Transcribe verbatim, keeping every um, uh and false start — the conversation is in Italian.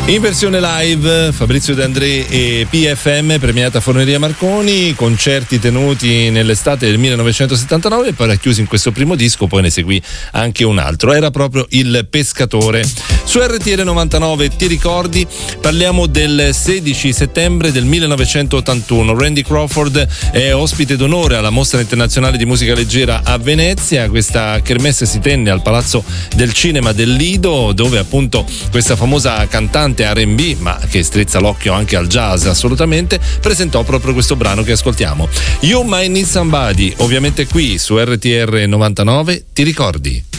In versione live Fabrizio De André e P F M, premiata Forneria Marconi, concerti tenuti nell'estate del millenovecentosettantanove e poi racchiusi in questo primo disco, poi ne seguì anche un altro, era proprio Il Pescatore. Su R T L novantanove Ti ricordi? Parliamo del sedici settembre del millenovecentottantuno. Randy Crawford è ospite d'onore alla Mostra Internazionale di Musica Leggera a Venezia. Questa kermesse si tenne al Palazzo del Cinema del Lido, dove appunto questa famosa cantante R and B, ma che strizza l'occhio anche al jazz assolutamente, presentò proprio questo brano che ascoltiamo, You Might Need Somebody, ovviamente qui su R T R novantanove Ti ricordi?